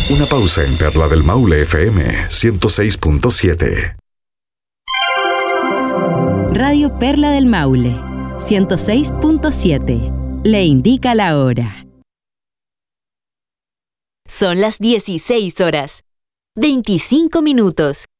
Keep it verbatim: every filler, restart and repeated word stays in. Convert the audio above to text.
Una pausa en Perla del Maule F M ciento seis punto siete. Radio Perla del Maule ciento seis punto siete. Le indica la hora. Son las dieciséis horas, veinticinco minutos.